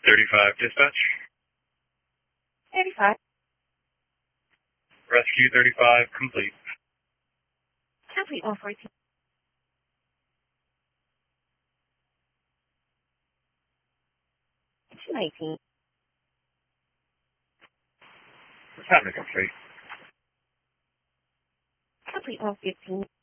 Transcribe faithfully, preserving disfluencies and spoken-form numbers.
thirty-five dispatch. thirty-five. Rescue thirty-five complete. Complete one fourteen. two nineteen. Family complete. Complete one fifteen.